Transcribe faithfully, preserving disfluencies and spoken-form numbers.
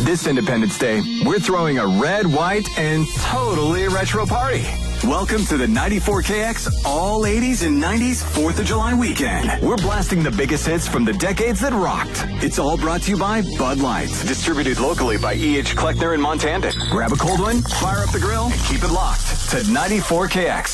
This Independence Day, we're throwing a red, white, and totally retro party. Welcome to the ninety-four K X All eighties and nineties fourth of July weekend. We're blasting the biggest hits from the decades that rocked. It's all brought to you by Bud Light, distributed locally by E H. Kleckner and Montandic. Grab a cold one, fire up the grill, and keep it locked to ninety-four K X.